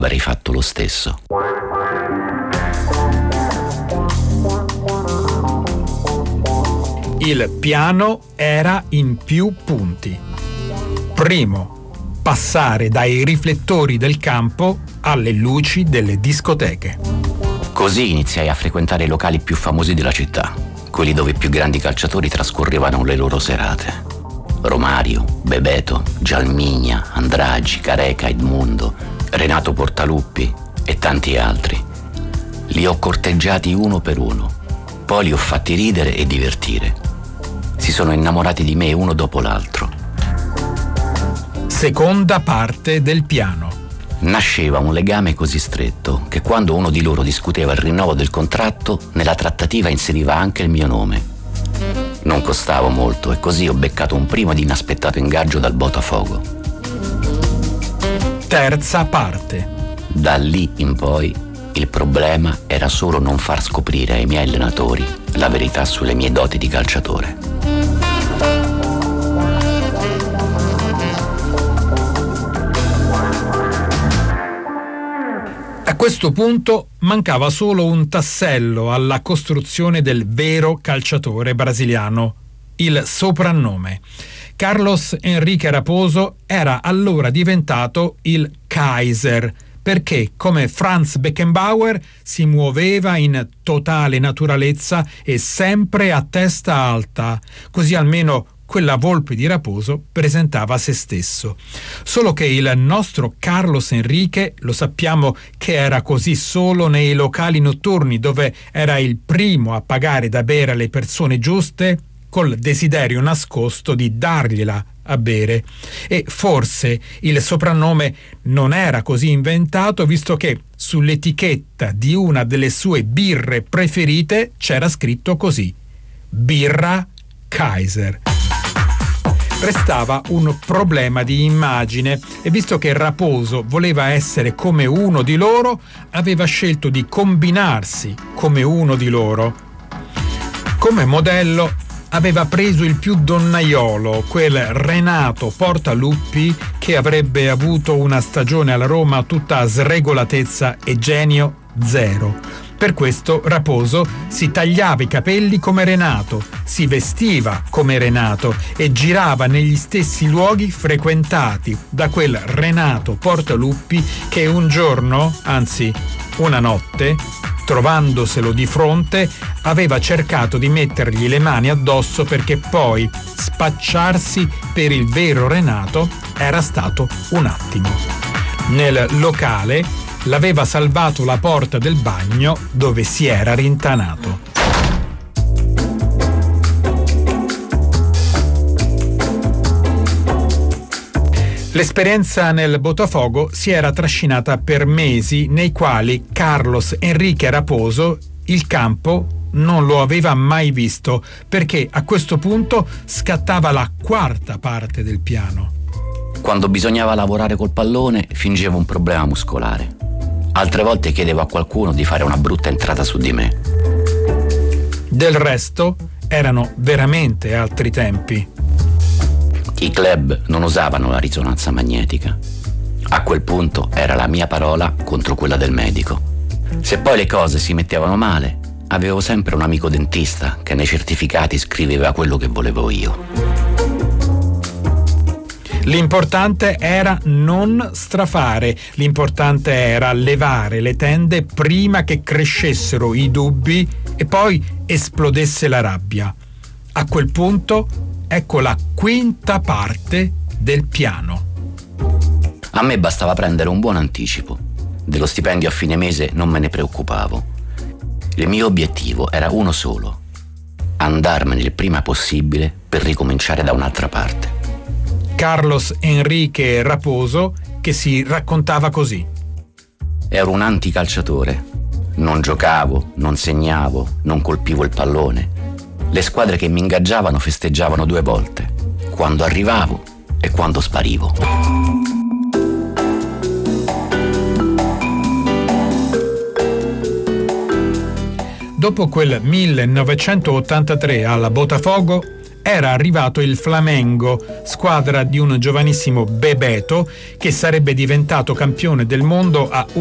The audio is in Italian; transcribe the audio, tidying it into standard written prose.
avrei fatto lo stesso. Il piano era in più punti. Primo, passare dai riflettori del campo alle luci delle discoteche. Così iniziai a frequentare i locali più famosi della città, quelli dove i più grandi calciatori trascorrevano le loro serate. Romario, Bebeto, Gialmigna, Andragi, Careca, Edmundo, Renato Portaluppi e tanti altri. Li ho corteggiati uno per uno, poi li ho fatti ridere e divertire. Si sono innamorati di me uno dopo l'altro. Seconda parte del piano. Nasceva un legame così stretto che quando uno di loro discuteva il rinnovo del contratto, nella trattativa inseriva anche il mio nome. Non costavo molto e così ho beccato un primo ed inaspettato ingaggio dal Botafogo. Terza parte. Da lì in poi il problema era solo non far scoprire ai miei allenatori la verità sulle mie doti di calciatore. A questo punto mancava solo un tassello alla costruzione del vero calciatore brasiliano, il soprannome. Carlos Enrique Raposo era allora diventato il Kaiser, perché come Franz Beckenbauer si muoveva in totale naturalezza e sempre a testa alta, così almeno quella volpe di Raposo presentava se stesso. Solo che il nostro Carlos Enrique lo sappiamo che era così solo nei locali notturni, dove era il primo a pagare da bere alle persone giuste, col desiderio nascosto di dargliela a bere. E forse il soprannome non era così inventato, visto che sull'etichetta di una delle sue birre preferite c'era scritto così: Birra Kaiser. Restava un problema di immagine e visto che Raposo voleva essere come uno di loro, aveva scelto di combinarsi come uno di loro. Come modello aveva preso il più donnaiolo, quel Renato Portaluppi che avrebbe avuto una stagione alla Roma tutta sregolatezza e genio zero. Per questo Raposo si tagliava i capelli come Renato, si vestiva come Renato e girava negli stessi luoghi frequentati da quel Renato Portaluppi che un giorno, anzi una notte, trovandoselo di fronte, aveva cercato di mettergli le mani addosso perché poi spacciarsi per il vero Renato era stato un attimo. Nel locale l'aveva salvato la porta del bagno dove si era rintanato. L'esperienza nel Botafogo si era trascinata per mesi nei quali Carlos Enrique Raposo il campo non lo aveva mai visto, perché a questo punto scattava la quarta parte del piano. Quando bisognava lavorare col pallone fingevo un problema muscolare. Altre volte chiedevo a qualcuno di fare una brutta entrata su di me. Del resto erano veramente altri tempi. I club non usavano la risonanza magnetica. A quel punto era la mia parola contro quella del medico. Se poi le cose si mettevano male, avevo sempre un amico dentista che nei certificati scriveva quello che volevo io. L'importante era non strafare, l'importante era levare le tende prima che crescessero i dubbi e poi esplodesse la rabbia. A quel punto, ecco la quinta parte del piano. A me bastava prendere un buon anticipo. Dello stipendio a fine mese non me ne preoccupavo. Il mio obiettivo era uno solo: andarmene il prima possibile per ricominciare da un'altra parte. Carlos Enrique Raposo che si raccontava così: ero un anticalciatore. Non giocavo, non segnavo, non colpivo il pallone. Le squadre che mi ingaggiavano festeggiavano 2 volte: quando arrivavo e quando sparivo. Dopo quel 1983 alla Botafogo, era arrivato il Flamengo, squadra di un giovanissimo Bebeto che sarebbe diventato campione del mondo a